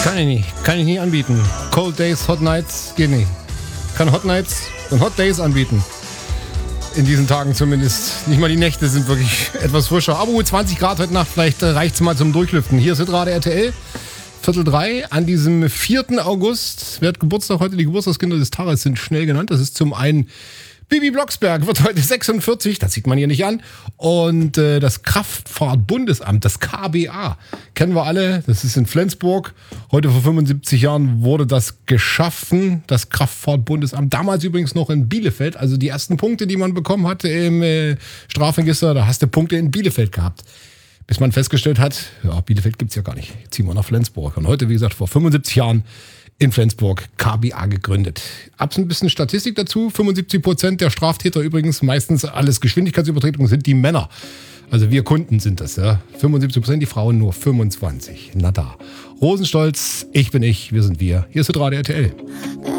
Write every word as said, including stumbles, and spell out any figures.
Kann ich nicht. Kann ich nie anbieten. Cold Days, Hot Nights, geht nicht. Kann Hot Nights und Hot Days anbieten. In diesen Tagen zumindest. Nicht mal die Nächte sind wirklich etwas frischer. Aber zwanzig Grad heute Nacht, vielleicht reicht es mal zum Durchlüften. Hier ist Hitradio R T L, Viertel drei, an diesem vierten August. Wer hat Geburtstag heute? Die Geburtstagskinder des Tages sind schnell genannt. Das ist zum einen Bibi Blocksberg, wird heute sechsundvierzig, das sieht man hier nicht an. Und äh, das Kraftfahrtbundesamt, das K B A, kennen wir alle, das ist in Flensburg. Heute vor fünfundsiebzig Jahren wurde das geschaffen, das Kraftfahrtbundesamt. Damals übrigens noch in Bielefeld, also die ersten Punkte, die man bekommen hatte im äh, Strafregister, da hast du Punkte in Bielefeld gehabt. Bis man festgestellt hat, ja, Bielefeld gibt's ja gar nicht, jetzt ziehen wir nach Flensburg. Und heute, wie gesagt, vor fünfundsiebzig Jahren in Flensburg K B A gegründet. Ab ein bisschen Statistik dazu. fünfundsiebzig Prozent der Straftäter übrigens, meistens alles Geschwindigkeitsübertretungen, sind die Männer. Also wir Kunden sind das. Ja. fünfundsiebzig Prozent, die Frauen nur fünfundzwanzig. Na da. Rosenstolz, ich bin ich, wir sind wir. Hier ist Hitradio R T L.